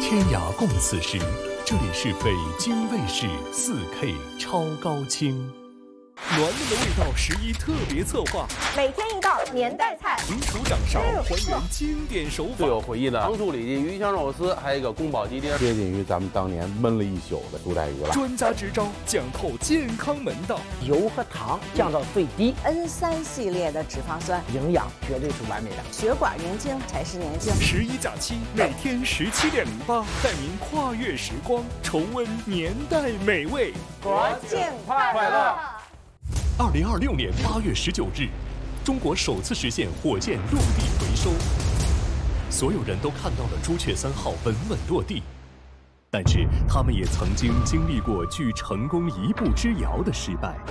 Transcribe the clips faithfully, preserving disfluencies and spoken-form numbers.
天涯共此时，这里是北京卫视 四K 超高清。暖暖的味道十一特别策划， 每天一道年代菜， 名厨掌勺还原经典手法。 最有回忆的糖醋里脊、鱼香肉丝，还有一个宫保鸡丁， 接近于咱们当年焖了一宿的苏带鱼了。 专家支招，讲透健康门道， 油和糖降到最低。 N 三 系列的脂肪酸， 营养绝对是完美的。 血管年轻才是年轻。 十一假期每天十七点零八，带您跨越时光，重温年代美味。 国庆快乐！ 二零二六年八月十九日，中国首次实现火箭落地回收。所有人都看到了朱雀三号稳稳落地，但是他们也曾经经历过距成功一步之遥的失败。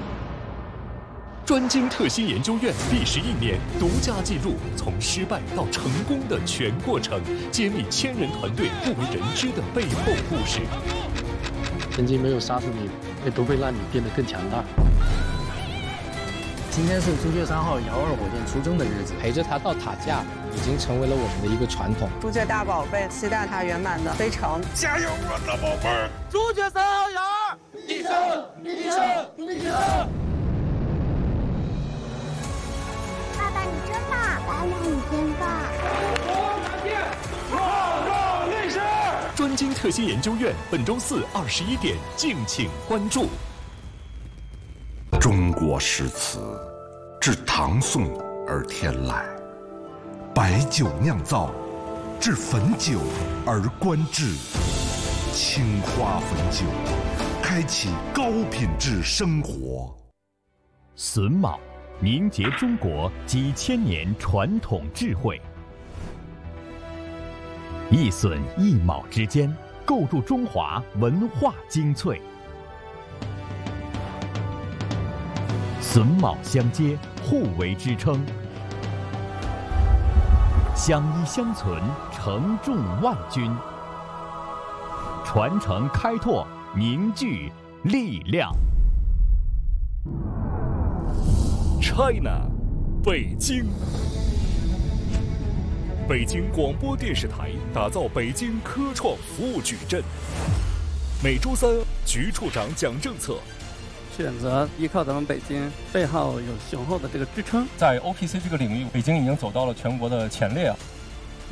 专精特新研究院历时一年，独家记录从失败到成功的全过程，揭秘千人团队不为人知的背后故事。 曾经没有杀死你，也都会让你变得更强大。 今天是朱雀三号遥二火箭出征的日子， 陪着它到塔架已经成为了我们的一个传统。 朱雀大宝贝，期待它圆满的飞程。 加油，我的宝贝儿！ 朱雀三号遥二，一生一生一生。 爸爸你真棒，爸爸你真棒。 我感谢创造历史。 专精特新研究院本周四二十一点，敬请关注。 中国诗词，至唐宋而天来；白酒酿造，至汾酒而观致。青花汾酒，开启高品质生活。 榫卯，凝结中国几千年传统智慧。一榫一卯之间，构筑中华文化精粹。榫卯相接，互为支撑，相依相存，承重万钧，传承开拓，凝聚力量。 China， 北京。北京广播电视台打造北京科创服务矩阵。每周三，局处长讲政策。 选择依靠咱们北京背后有雄厚的这个支撑， 在 O P C 这个领域，北京已经走到了全国的前列啊。